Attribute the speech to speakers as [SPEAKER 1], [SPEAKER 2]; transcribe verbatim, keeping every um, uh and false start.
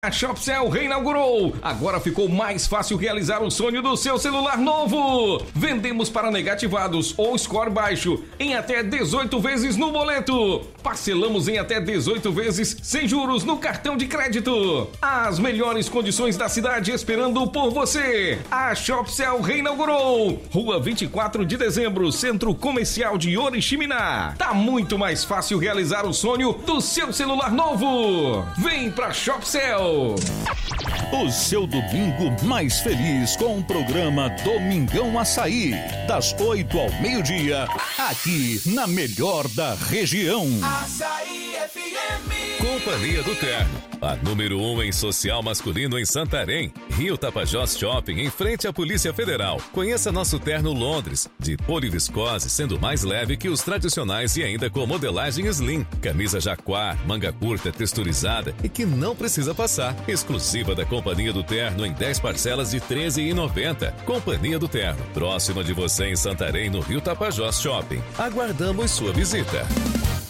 [SPEAKER 1] A Shopcell reinaugurou. Agora ficou mais fácil realizar o sonho do seu celular novo. Vendemos para negativados ou score baixo em até dezoito vezes no boleto. Parcelamos em até dezoito vezes sem juros no cartão de crédito. As melhores condições da cidade esperando por você. A Shopcell reinaugurou. Rua vinte e quatro de dezembro, Centro Comercial de Oriximiná. Tá muito mais fácil realizar o sonho do seu celular novo. Vem pra Shopcell.
[SPEAKER 2] O seu domingo mais feliz com o programa Domingão Açaí, das oito ao meio-dia, aqui na melhor da região.
[SPEAKER 3] Açaí F M.
[SPEAKER 4] Companhia do Terno, a número um em social masculino em Santarém, Rio Tapajós Shopping, em frente à Polícia Federal. Conheça nosso terno Londres, de poliviscose, sendo mais leve que os tradicionais e ainda com modelagem slim. Camisa jaquar, manga curta, texturizada e que não precisa passar. Exclusiva da Companhia do Terno em dez parcelas de treze reais e noventa centavos. Companhia do Terno, próxima de você em Santarém, no Rio Tapajós Shopping. Aguardamos sua visita.